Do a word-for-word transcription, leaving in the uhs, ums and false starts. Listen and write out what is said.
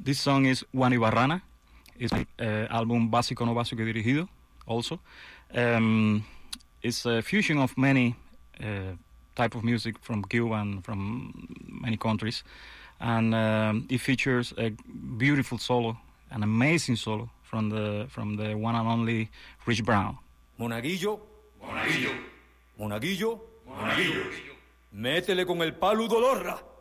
This song is Juan Ibarrana. It's my uh, album Básico No Básico Dirigido also. Um, it's a fusion of many uh, type of music from Cuba and from many countries. And um, it features a beautiful solo, an amazing solo from the from the one and only Rich Brown. Monaguillo, Monaguillo, Monaguillo, Monaguillo, métele con el palo Dolorra.